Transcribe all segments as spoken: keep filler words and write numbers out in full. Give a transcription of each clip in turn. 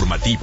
informativo.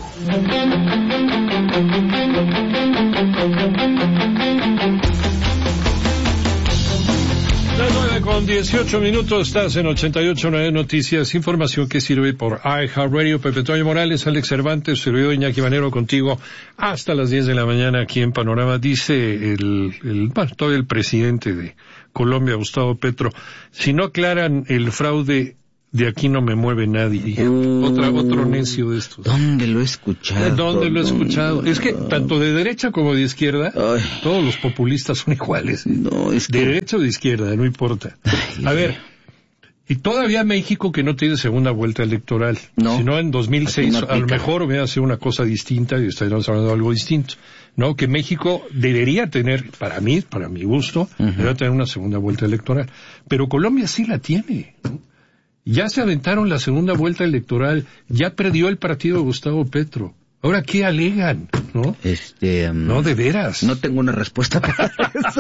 Las nueve con dieciocho minutos, estás en ochenta y ocho punto nueve Noticias, información que sirve por iHeartRadio. Pepe Toño Morales, Alex Cervantes, servidor Iñaki Manero contigo hasta las diez de la mañana aquí en Panorama. Dice el, el, bueno, todavía el presidente de Colombia, Gustavo Petro, si no aclaran el fraude, de aquí no me mueve nadie. Uh, Otra, otro necio de estos. ¿Dónde lo he escuchado? ¿Dónde lo he escuchado? No, es que tanto de derecha como de izquierda, ay, todos los populistas son iguales. No, es que... De derecha o de izquierda, no importa. Ay, a ver, y todavía México que no tiene segunda vuelta electoral. No. Si no, en dos mil seis, no a lo mejor hubiera sido una cosa distinta y estaríamos hablando de algo distinto. No, que México debería tener, para mí, para mi gusto, uh-huh. debería tener una segunda vuelta electoral. Pero Colombia sí la tiene, ¿no? Ya se aventaron la segunda vuelta electoral, ya perdió el partido de Gustavo Petro. Ahora, ¿qué alegan? ¿No? Este, um, no, de veras. No tengo una respuesta para eso.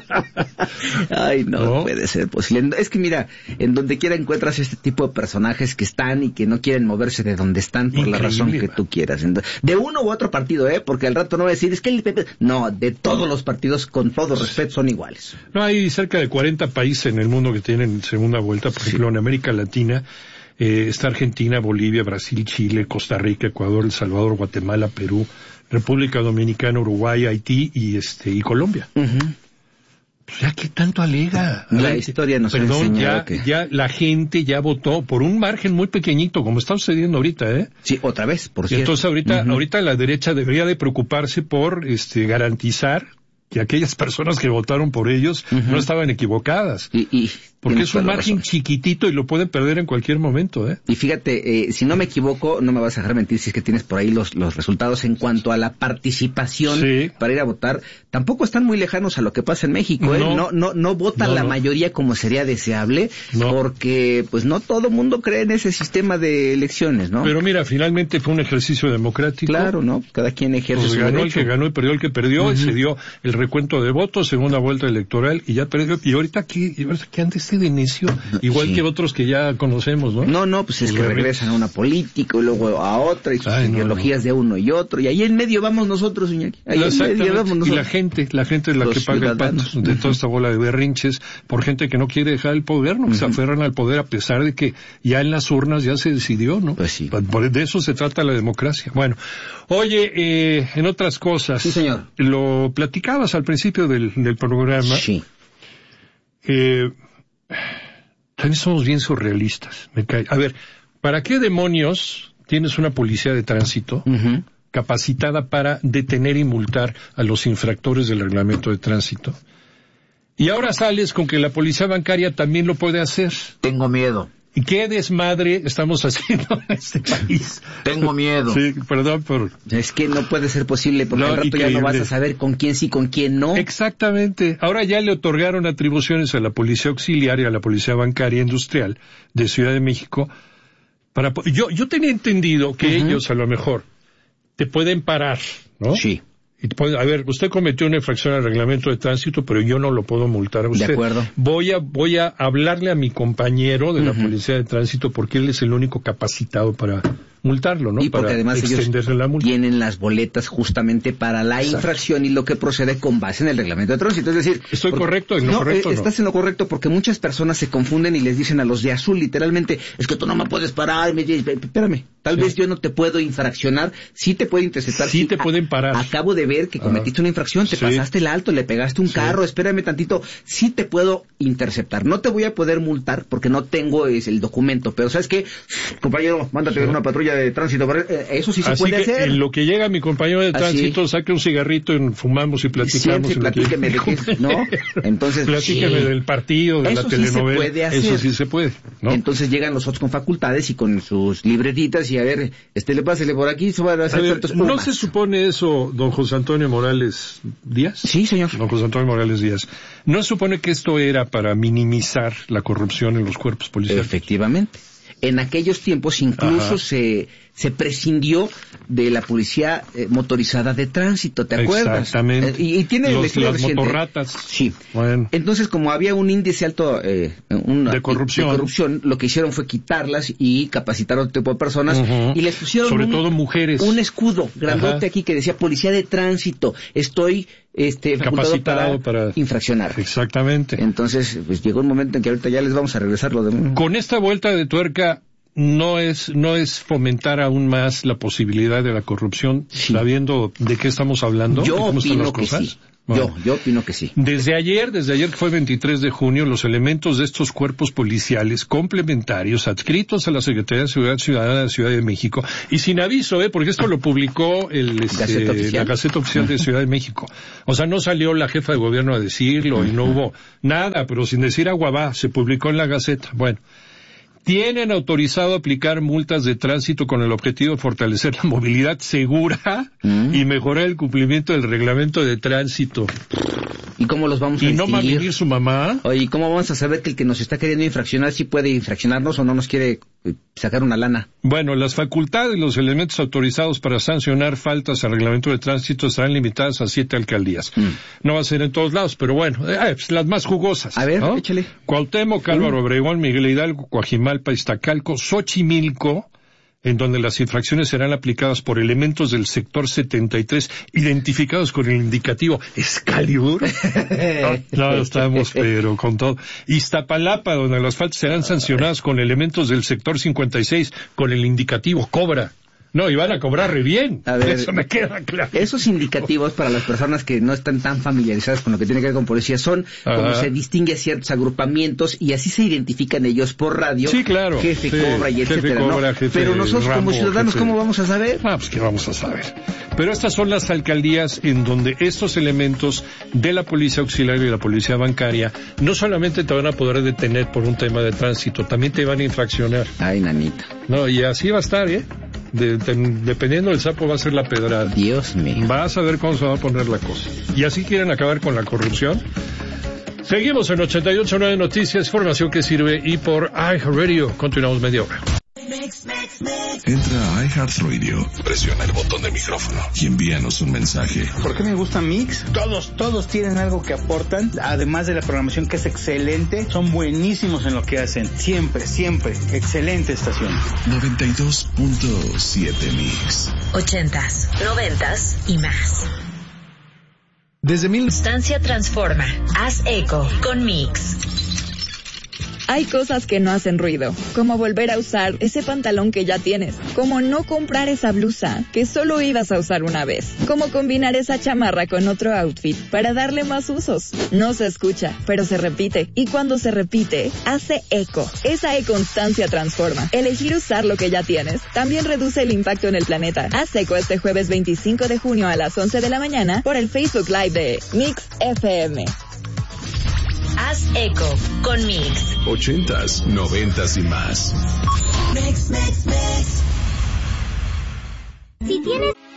Ay, no, no puede ser posible. Es que mira, en donde quiera encuentras este tipo de personajes que están y que no quieren moverse de donde están por Increíble, la razón que va. tú quieras. De uno u otro partido, ¿eh? Porque al rato no va a decir, es que el P P... No, de todos los partidos, con todo respeto, son iguales. No, hay cerca de cuarenta países en el mundo que tienen segunda vuelta. Por sí. ejemplo, en América Latina... Eh, está Argentina, Bolivia, Brasil, Chile, Costa Rica, Ecuador, El Salvador, Guatemala, Perú, República Dominicana, Uruguay, Haití y este y Colombia. Uh-huh. Pues ya, ¿qué tanto alega? La historia nos Perdón, enseña ya, que... ya la gente ya votó por un margen muy pequeñito, como está sucediendo ahorita, ¿eh? Sí, otra vez, por cierto. Entonces ahorita, uh-huh. ahorita la derecha debería de preocuparse por este garantizar que aquellas personas que votaron por ellos uh-huh. no estaban equivocadas. Y, y porque es un margen chiquitito y lo pueden perder en cualquier momento, ¿eh? Y fíjate, eh, si no me equivoco, no me vas a dejar mentir si es que tienes por ahí los, los resultados en cuanto a la participación sí. para ir a votar. Tampoco están muy lejanos a lo que pasa en México, ¿eh? No, no, no, no vota no, la no. mayoría como sería deseable, no. porque pues no todo mundo cree en ese sistema de elecciones, ¿no? Pero mira, finalmente fue un ejercicio democrático. Claro, ¿no? Cada quien ejerce pues su ganó derecho. el que ganó y perdió el que perdió, uh-huh. y se dio el recuento de votos, segunda vuelta electoral, y ya perdió. Y ahorita aquí, y ahorita que antes de inicio, igual sí. que otros que ya conocemos, ¿no? No, no, pues es pues que regresan a una política y luego a otra, y sus Ay, ideologías no, no. de uno y otro, y ahí en medio vamos nosotros, Iñaki. Ahí en medio vamos nosotros. Y la gente, la gente es la Los que paga ciudadanos. el pato de toda esta bola de berrinches, por gente que no quiere dejar el poder, ¿no? Que uh-huh. se aferran al poder a pesar de que ya en las urnas ya se decidió, ¿no? Pues sí. De eso se trata la democracia. Bueno, oye, eh, en otras cosas. Sí, señor. Lo platicabas al principio del, del programa. Sí. Eh, también somos bien surrealistas. Me cae. A ver, ¿para qué demonios tienes una policía de tránsito uh-huh. capacitada para detener y multar a los infractores del reglamento de tránsito? Y ahora sales con que la policía bancaria también lo puede hacer. Tengo miedo. ¿Y qué desmadre estamos haciendo en este país? Tengo miedo. Sí, perdón por... Es que no puede ser posible, porque no, al rato increíble. ya no vas a saber con quién sí, con quién no. Exactamente. Ahora ya le otorgaron atribuciones a la Policía Auxiliar y a la Policía Bancaria Industrial de Ciudad de México. Para Yo yo tenía entendido que uh-huh. ellos, a lo mejor, te pueden parar, ¿no? Sí. Y te pueden, a ver, usted cometió una infracción al reglamento de tránsito, pero yo no lo puedo multar a usted. De acuerdo. Voy a, voy a hablarle a mi compañero de uh-huh. la Policía de Tránsito porque él es el único capacitado para multarlo, ¿no? Y porque para además ellos la multa. tienen las boletas justamente para la Exacto. infracción y lo que procede con base en el reglamento de tránsito. Es decir... ¿Estoy porque, correcto en lo no, correcto eh, estás no? en lo correcto porque muchas personas se confunden y les dicen a los de azul literalmente, es que tú no me puedes parar, me, espérame, tal sí. vez yo no te puedo infraccionar, sí te puedo interceptar. Sí, sí te a, pueden parar. Acabo de ver que cometiste uh-huh. una infracción, te sí. pasaste el alto, le pegaste un sí. carro, espérame tantito, sí te puedo interceptar. No te voy a poder multar porque no tengo es, el documento, pero ¿sabes qué? Compañero, mándate sí. una patrulla de tránsito para... Eso sí se Así puede que hacer. En lo que llega mi compañero de tránsito, Así. saque un cigarrito y fumamos y platicamos. Sí, platíqueme de qué, ¿no? Entonces, platíqueme sí. del partido, de Eso la sí telenovela. Se puede hacer. Eso sí se puede, ¿no? Entonces llegan los otros con facultades y con sus libretitas y a ver, este le pásele por aquí, se van a hacer ver, ¿no se supone eso, don José Antonio Morales Díaz? Sí, señor. Don José Antonio Morales Díaz. ¿No se supone que esto era para minimizar la corrupción en los cuerpos policiales? Efectivamente. en aquellos tiempos incluso se se prescindió de la policía eh, motorizada de tránsito, ¿te acuerdas? Exactamente. Eh, y, y tiene Los, la historia las reciente. motorratas. Sí. Bueno. Entonces, como había un índice alto eh, una, de, corrupción. de corrupción, lo que hicieron fue quitarlas y capacitar a otro tipo de personas uh-huh. y les pusieron sobre un, todo mujeres, un escudo grandote Ajá. aquí que decía policía de tránsito. Estoy este capacitado para, para infraccionar. Exactamente. Entonces, pues llegó un momento en que ahorita ya les vamos a regresar lo de... Con esta vuelta de tuerca no es no es fomentar aún más la posibilidad de la corrupción, sí. sabiendo de qué estamos hablando. Yo cómo opino las que cosas. sí. Bueno, yo, yo opino que sí. Desde ayer, desde ayer que fue veintitrés de junio, los elementos de estos cuerpos policiales complementarios adscritos a la Secretaría de Seguridad Ciudadana de la Ciudad de México, y sin aviso, ¿eh? Porque esto lo publicó el, este, ¿Gaceta la Gaceta Oficial de Ciudad de México. O sea, no salió la jefa de gobierno a decirlo y no hubo nada, pero sin decir agua va, se publicó en la Gaceta. Bueno. Tienen autorizado aplicar multas de tránsito con el objetivo de fortalecer la movilidad segura mm. y mejorar el cumplimiento del reglamento de tránsito. ¿Y cómo los vamos a ¿Y distinguir? no va a vivir su mamá? Oye, ¿y cómo vamos a saber que el que nos está queriendo infraccionar sí puede infraccionarnos o no nos quiere sacar una lana? Bueno, las facultades y los elementos autorizados para sancionar faltas al reglamento de tránsito estarán limitadas a siete alcaldías. Mm. No va a ser en todos lados, pero bueno, eh, pues las más jugosas. A ver, ¿no? échale. Cuauhtémoc, Álvaro mm. Obregón, Miguel Hidalgo, Coajimalpa, Iztacalco, Xochimilco, en donde las infracciones serán aplicadas por elementos del sector setenta y tres identificados con el indicativo Excalibur. no, no, estamos, pero con todo. Iztapalapa, donde las faltas serán sancionadas con elementos del sector cincuenta y seis con el indicativo Cobra. No, y van a cobrar re bien. A ver, eso me queda claro. Esos indicativos para las personas que no están tan familiarizadas con lo que tiene que ver con policía son Ajá. como se distingue a ciertos agrupamientos y así se identifican ellos por radio. Sí, claro. Jefe sí, Cobra y jefe etcétera. Cobra, ¿no? jefe Pero nosotros Rambo, como ciudadanos, jefe... ¿cómo vamos a saber? Ah, pues qué vamos a saber. Pero estas son las alcaldías en donde estos elementos de la policía auxiliar y la policía bancaria no solamente te van a poder detener por un tema de tránsito, también te van a infraccionar. Ay, nanita. No, y así va a estar, ¿eh? De, de, dependiendo del sapo va a ser la pedrada. Dios mío. Vas a ver cómo se va a poner la cosa. Y así quieren acabar con la corrupción. Seguimos en ochenta y ocho punto nueve Noticias, información que sirve, y por iHeartRadio. Continuamos media hora. Entra a iHeartRadio, presiona el botón de micrófono y envíanos un mensaje. ¿Por qué me gusta Mix? Todos, todos tienen algo que aportan, además de la programación que es excelente, son buenísimos en lo que hacen. Siempre, siempre, excelente estación. noventa y dos punto siete Mix. Ochentas, noventas y más. Desde mil... Instancia transforma. Haz eco con Mix. Hay cosas que no hacen ruido, como volver a usar ese pantalón que ya tienes, como no comprar esa blusa que solo ibas a usar una vez, como combinar esa chamarra con otro outfit para darle más usos. No se escucha, pero se repite, y cuando se repite, hace eco. Esa e-constancia transforma. Elegir usar lo que ya tienes también reduce el impacto en el planeta. Haz eco este jueves veinticinco de junio a las once de la mañana por el Facebook Live de Mix F M. Haz eco con Mix. Ochentas, noventas y más. Mix, mix, mix. Si tienes